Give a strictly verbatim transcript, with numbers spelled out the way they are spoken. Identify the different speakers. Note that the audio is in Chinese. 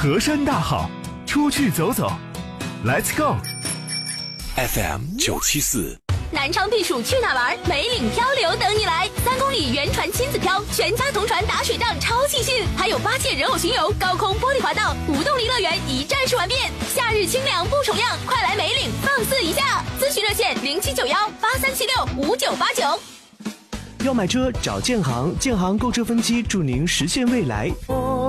Speaker 1: 河山大好，出去走走 ，Let's go。
Speaker 2: F M 九七四。
Speaker 3: 南昌避暑去哪玩？梅岭漂流等你来！三公里原船亲子漂，全家同船打水仗，超尽兴！还有八戒人偶巡游、高空玻璃滑道、无动力乐园一站式玩遍。夏日清凉不重样，快来梅岭放肆一下！咨询热线零七九幺八三七六五九八九。
Speaker 4: 要买车找建行，建行购车分期，祝您实现未来。